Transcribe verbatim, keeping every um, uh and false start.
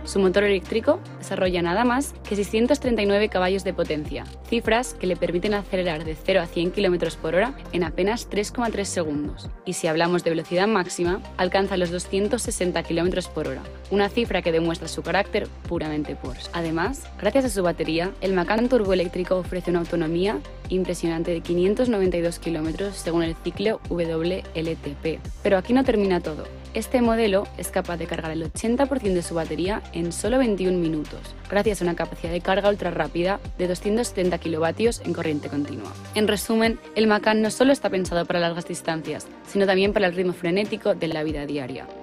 Su motor eléctrico desarrolla nada más que seiscientos treinta y nueve caballos de potencia, cifras que le permiten acelerar de cero a cien kilómetros por hora en apenas tres coma tres segundos. Y si hablamos de velocidad máxima, alcanza los doscientos sesenta kilómetros por hora, una cifra que demuestra su carácter puramente Porsche. Además, gracias a su batería, el Macan turboeléctrico ofrece una autonomía impresionante de quinientos noventa y dos kilómetros según el ciclo W L T P. Pero aquí no termina todo. Este modelo es capaz de cargar el ochenta por ciento de su batería en solo veintiún minutos, gracias a una capacidad de carga ultra rápida de doscientos setenta kilovatios en corriente continua. En resumen, el Macan no solo está pensado para largas distancias, sino también para el ritmo frenético de la vida diaria.